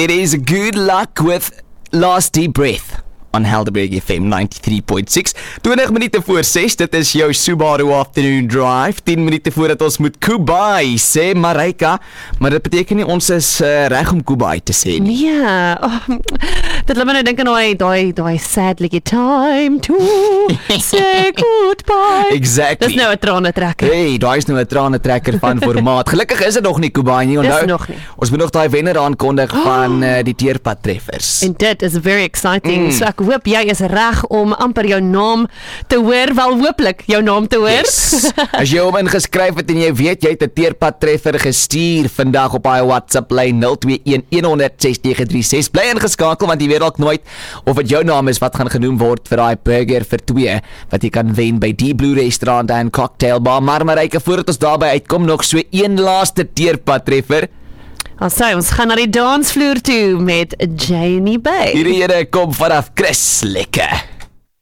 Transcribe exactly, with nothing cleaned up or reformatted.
It is good luck with Last Deep Breath on Helderberg F M ninety-three point six. twintig minute voor ses, dit is jou Subaru Afternoon Drive. ten minute voordat ons moet Kubai sê, Marika. Maar dit beteken nie ons is uh, reg om Kubai te sê nie. Ja, oh, dit laat my nou dink aan daai daai daai sadly time to say goodbye. Exactly. Dis nou 'n tranetrekker. Hey, daai is nou 'n tranetrekker van formaat. Gelukkig is dit nog nie Kubai nie. Onthou, Dis nog nie. Ons moet nog daai wenner aankondig oh. van uh, die teerpad treffers. En dit is very exciting. Mm. So ek hoop jy is reg om amper jou naam te hoor, wel hooplik jou naam te hoor. Yes. As jy hom ingeskryf het en jy weet jy het 'n teerpad treffer gestuur vandag op hy WhatsApp lyn nul twee een een honderd ses nege drie ses. Bly ingeskakel want jy weet dalk nooit of dit jou naam is wat gaan genoem word vir daai burger vir twee wat jy kan wen by die Blue Restaurant en Cocktail Bar. Maar Marika, voordat ons daarby uitkom, nog so een laaste teerpad treffer. Ons sê ons gaan na die dansvloer toe met Jamie Bay. Hierdie ene kom vanaf Chris Lekker.